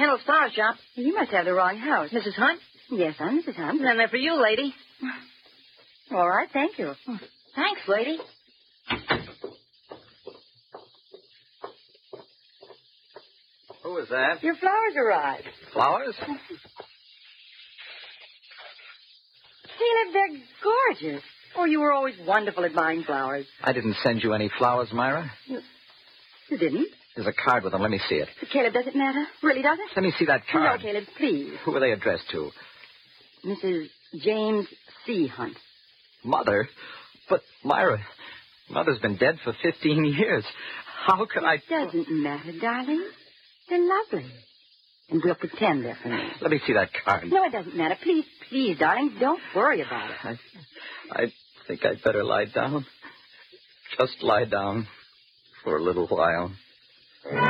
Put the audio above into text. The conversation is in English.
Kendall's flower shop. You must have the wrong house. Mrs. Hunt? Yes, I'm Mrs. Hunt. Then they're for you, lady. All right, thank you. Thanks, lady. Who is that? Your flowers arrived. Flowers? Caleb, they're gorgeous. Oh, you were always wonderful at buying flowers. I didn't send you any flowers, Myra. You didn't? There's a card with them. Let me see it. Caleb, does it matter? Really, does it? Let me see that card. No, Caleb, please. Who are they addressed to? Mrs. James C. Hunt. Mother? But, Myra, Mother's been dead for 15 years. How could I... It doesn't matter, darling. They're lovely. And we'll pretend they're for me. Let me see that card. No, it doesn't matter. Please, please, darling, don't worry about it. I think I'd better lie down. Just lie down for a little while.